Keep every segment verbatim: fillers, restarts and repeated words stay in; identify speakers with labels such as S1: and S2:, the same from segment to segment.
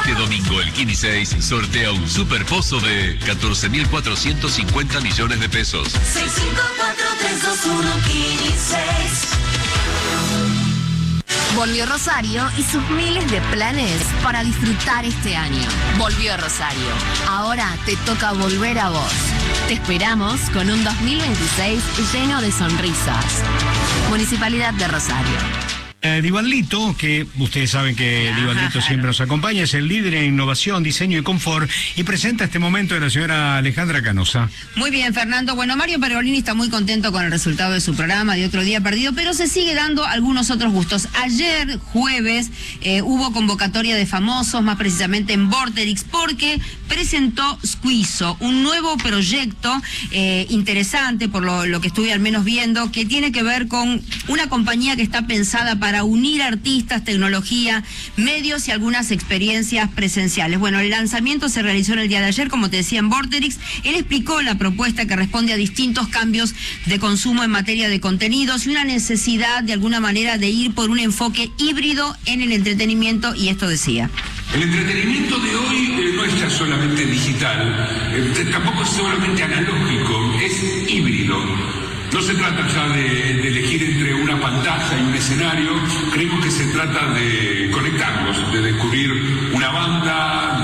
S1: Este domingo el Kini seis sortea un superpozo de catorce mil cuatrocientos cincuenta millones de pesos.
S2: seis cinco cuatro tres dos uno Kini seis.
S3: Volvió Rosario y sus miles de planes para disfrutar este año. Volvió Rosario. Ahora te toca volver a vos. Te esperamos con un dos mil veintiséis lleno de sonrisas. Municipalidad de Rosario.
S4: Eh, Divanlito, que ustedes saben que Divanlito siempre nos acompaña, es el líder en innovación, diseño y confort, y presenta este momento de la señora Alejandra Canosa.
S5: Muy bien, Fernando. Bueno, Mario Pergolini está muy contento con el resultado de su programa de Otro Día Perdido, pero se sigue dando algunos otros gustos. Ayer, jueves, eh, hubo convocatoria de famosos, más precisamente en Vorterix, porque presentó Squeezo, un nuevo proyecto eh, interesante, por lo, lo que estuve al menos viendo, que tiene que ver con una compañía que está pensada para para unir artistas, tecnología, medios y algunas experiencias presenciales. Bueno, el lanzamiento se realizó en el día de ayer, como te decía, en Vorterix. Él explicó la propuesta que responde a distintos cambios de consumo en materia de contenidos y una necesidad, de alguna manera, de ir por un enfoque híbrido en el entretenimiento, y esto decía.
S6: El entretenimiento de hoy eh, no es ya solamente digital, eh, tampoco es solamente analógico, es híbrido. No se trata ya de, de elegir entre una pantalla y un escenario, creemos que se trata de conectarlos, de descubrir una banda,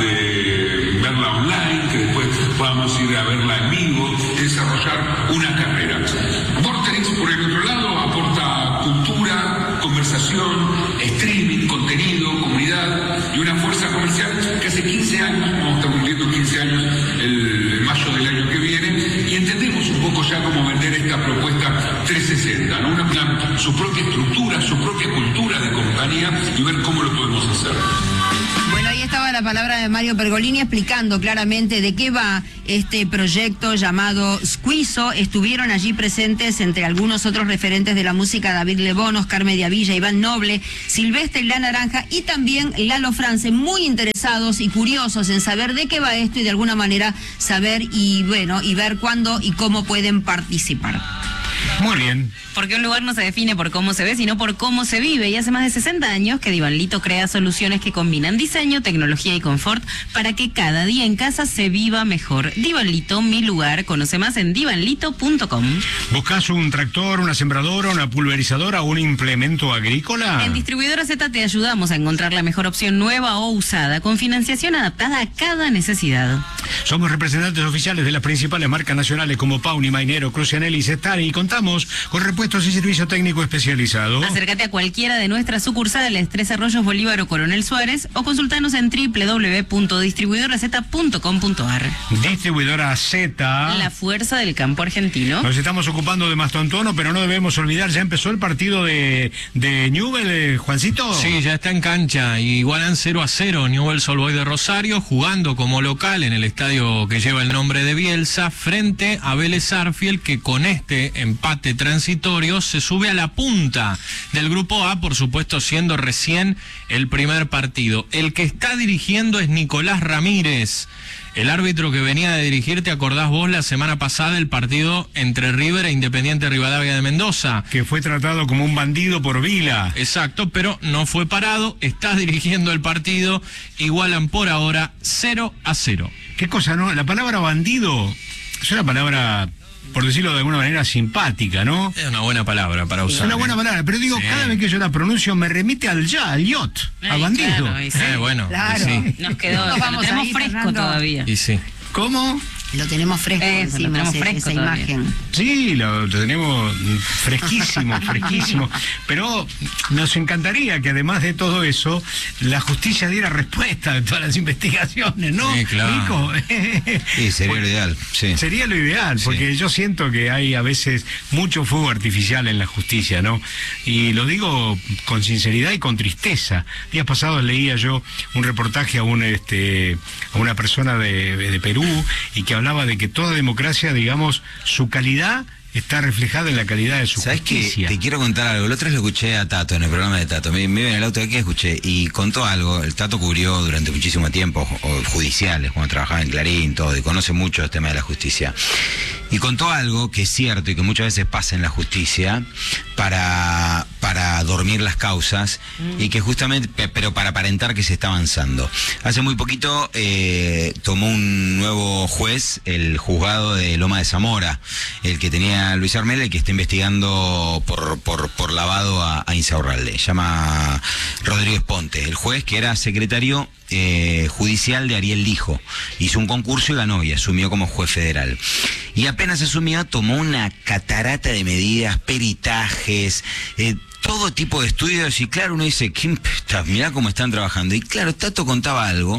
S6: de verla online, que después podamos ir a verla en vivo, de desarrollar una carrera. Vorterix, por el otro lado, aporta cultura, conversación, streaming, contenido, comunidad y una fuerza comercial que hace quince años, vamos a estar cumpliendo quince años el, el mayo del año que viene, y entendemos un poco ya cómo vender esta propuesta trescientos sesenta, ¿no? Una, una, su propia estructura, su propia cultura de compañía, y ver cómo lo podemos hacer.
S5: Bueno, ahí estaba la palabra de Mario Pergolini explicando claramente de qué va este proyecto llamado Squeezo. Estuvieron allí presentes, entre algunos otros referentes de la música, David Lebón, Oscar Mediavilla, Iván Noble, Silvestre La Naranja y también Lalo France, muy interesados y curiosos en saber de qué va esto y de alguna manera saber y bueno, y ver cuándo y cómo pueden participar.
S4: Muy bien.
S7: Porque un lugar no se define por cómo se ve, sino por cómo se vive. Y hace más de sesenta años que Divanlito crea soluciones que combinan diseño, tecnología y confort para que cada día en casa se viva mejor. Divanlito, mi lugar. Conoce más en divanlito punto com.
S4: ¿Buscas un tractor, una sembradora, una pulverizadora o un implemento agrícola?
S7: En Distribuidora Z te ayudamos a encontrar la mejor opción nueva o usada, con financiación adaptada a cada necesidad.
S4: Somos representantes oficiales de las principales marcas nacionales como Pauni, Mainero, Crucianel y Cestari, y contamos con repuestos y servicio técnico especializado.
S7: Acércate a cualquiera de nuestras sucursales, Tres Arroyos, Bolívar o Coronel Suárez, o consultanos en doble u doble u doble u punto distribuidora z punto com punto a r.
S4: Distribuidora Z.
S7: La fuerza del campo argentino.
S4: Nos estamos ocupando de Mastontono, pero no debemos olvidar, ya empezó el partido de, de Newell, Juancito.
S8: Sí, ya está en cancha, igualan cero a cero Newell's Old Boys de Rosario, jugando como local en el estadio que lleva el nombre de Bielsa, frente a Vélez Sarsfield, que con este empate transitorio se sube a la punta del grupo A, por supuesto siendo recién el primer partido. El que está dirigiendo es Nicolás Ramírez, el árbitro que venía de dirigir, ¿te acordás vos, la semana pasada el partido entre River e Independiente Rivadavia de Mendoza?
S4: Que fue tratado como un bandido por Vila.
S8: Exacto, pero no fue parado, está dirigiendo el partido, igualan por ahora cero a cero.
S4: ¿Qué cosa, no? La palabra bandido es una palabra, por decirlo de alguna manera, simpática, ¿no?
S8: Es una buena palabra para usar.
S4: Es una buena palabra, pero digo, sí, cada vez que yo la pronuncio me remite al ya, al yacht,
S7: Ay,
S4: a bandido.
S7: Claro, y sí.
S8: Eh, bueno,
S5: Claro.
S8: sí.
S7: Nos quedó,
S5: Nos
S7: lo
S5: vamos
S7: tenemos
S5: ahí,
S7: fresco
S5: Fernando.
S7: todavía.
S8: Y sí.
S4: ¿Cómo?
S5: Lo tenemos fresco,
S7: Eso, lo
S5: decimos,
S7: tenemos
S5: esa
S7: fresco todavía.
S5: imagen.
S4: Sí, lo, lo tenemos fresquísimo, fresquísimo. Pero nos encantaría que además de todo eso, la justicia diera respuesta de todas las investigaciones, ¿no?
S8: Sí, claro.
S4: Nico?
S9: Sí, sería lo ideal, sí.
S4: Sería lo ideal, porque sí, yo siento que hay a veces mucho fuego artificial en la justicia, ¿no? Y lo digo con sinceridad y con tristeza. Días pasados leía yo un reportaje a un este a una persona de, de Perú, y que hablaba de que toda democracia, digamos, su calidad está reflejada en la calidad de su
S9: ¿Sabes
S4: justicia.
S9: qué? Te quiero contar algo. El otro día lo escuché a Tato en el programa de Tato. Me, me iba en el auto de aquí, escuché y contó algo. El Tato cubrió durante muchísimo tiempo o, judiciales, cuando trabajaba en Clarín, todo, y conoce mucho el tema de la justicia. Y contó algo que es cierto y que muchas veces pasa en la justicia para, para dormir las causas mm. y que justamente, pero para aparentar que se está avanzando. Hace muy poquito eh, tomó un nuevo juez el juzgado de Loma de Zamora, el que tenía Luis Armel, el que está investigando por, por, por lavado a, a Insaurralde. Se llama Rodríguez Ponte, el juez que era secretario Eh, judicial de Ariel Lijo. Hizo un concurso y ganó y asumió como juez federal. Y apenas asumió, tomó una catarata de medidas, peritajes, eh, todo tipo de estudios. Y claro, uno dice, mirá cómo están trabajando. Y claro, Tato contaba algo,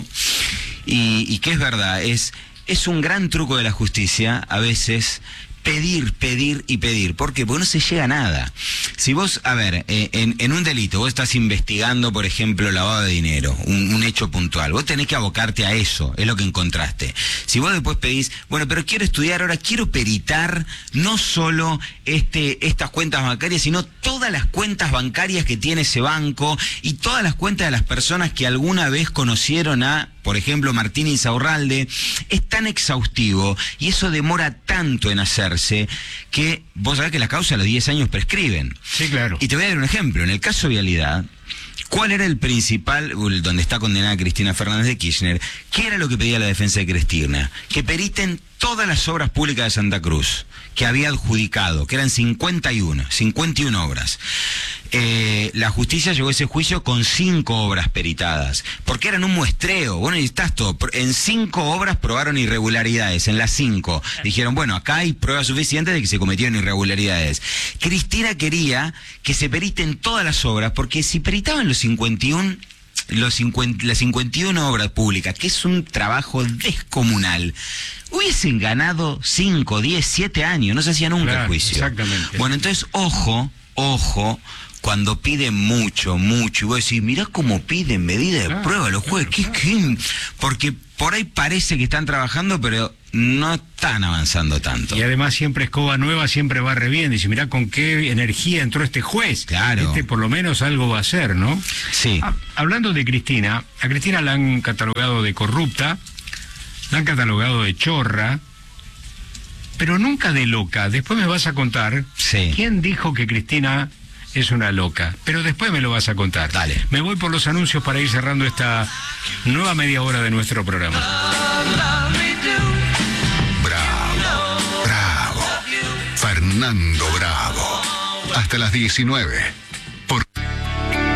S9: y, y que es verdad, es, es un gran truco de la justicia, a veces, pedir, pedir y pedir. ¿Por qué? Porque no se llega a nada. Si vos, a ver, eh, en, en un delito, vos estás investigando, por ejemplo, lavado de dinero, un, un hecho puntual, vos tenés que abocarte a eso, es lo que encontraste. Si vos después pedís, bueno, pero quiero estudiar ahora, quiero peritar no solo este, estas cuentas bancarias, sino todas las cuentas bancarias que tiene ese banco y todas las cuentas de las personas que alguna vez conocieron a, por ejemplo, Martín Insaurralde, es tan exhaustivo y eso demora tanto en hacerse que vos sabés que las causas a los diez años prescriben.
S4: Sí, claro.
S9: Y te voy a dar un ejemplo. En el caso Vialidad, ¿cuál era el principal, donde está condenada Cristina Fernández de Kirchner? ¿Qué era lo que pedía la defensa de Cristina? Que periten todas las obras públicas de Santa Cruz que había adjudicado, que eran cincuenta y uno obras. Eh, la justicia llegó a ese juicio con cinco obras peritadas, porque eran un muestreo. Bueno, y estás todo. En cinco obras probaron irregularidades, en las cinco. Dijeron, bueno, acá hay pruebas suficientes de que se cometieron irregularidades. Cristina quería que se periten todas las obras, porque si peritaban los cincuenta y uno, los cincuenta, las cincuenta y una obras públicas, que es un trabajo descomunal, hubiesen ganado cinco, diez, siete años, no se hacía nunca
S4: claro,
S9: el juicio.
S4: Exactamente.
S9: Bueno, entonces, ojo, ojo, cuando piden mucho, mucho, y vos decís, mirá cómo piden medida de
S4: claro,
S9: prueba los jueces,
S4: claro,
S9: ¿qué, qué? Porque por ahí parece que están trabajando, pero no están avanzando tanto.
S4: Y además siempre escoba nueva, siempre va re bien. Dice, mirá con qué energía entró este juez.
S9: Claro.
S4: Este por lo menos algo va a hacer, ¿no?
S9: Sí.
S4: Ah, hablando de Cristina, a Cristina la han catalogado de corrupta, la han catalogado de chorra, pero nunca de loca. Después me vas a contar
S9: sí.
S4: quién dijo que Cristina es una loca, pero después me lo vas a contar.
S9: Dale.
S4: Me voy por los anuncios para ir cerrando esta nueva media hora de nuestro programa.
S10: Bravo, bravo. Fernando Bravo. Hasta las diecinueve.